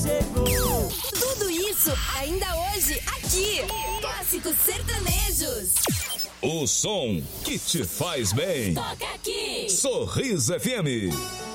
chegou. Tudo isso ainda hoje aqui. Clássicos sertanejos. O som que te faz bem. Toca aqui. Sorriso FM.